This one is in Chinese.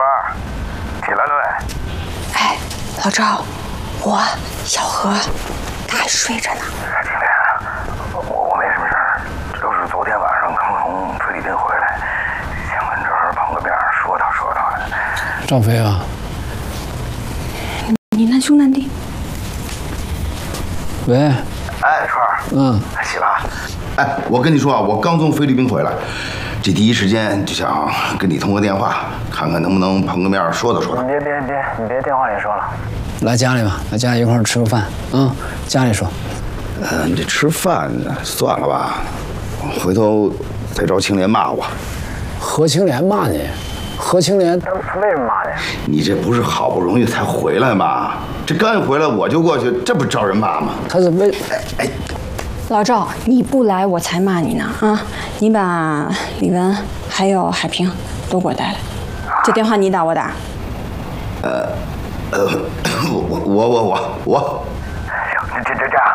儿，起来了没？ 哎，老赵，我小何，他还睡着呢。 今天我没什么事儿，这都是昨天晚上刚从菲律宾回来，想跟这儿碰个面说道说道的。 赵飞啊， 你难兄难弟。 喂， 哎，川儿，起了。 哎，我跟你说啊，我刚从菲律宾回来，这第一时间就想跟你通个电话，看看能不能碰个面说道说道。 你别电话里说了。 来家里吧，来家里一块儿吃个饭啊，家里说。 这吃饭算了吧，回头再找青莲骂我。 何青莲骂你？何青莲他为什么骂你？ 你这不是好不容易才回来吗？这刚一回来我就过去，这不招人骂吗？ 他是为老赵，你不来我才骂你呢啊！你把李文还有海平都给我带来。这电话你打我打？ 我。 行，这样，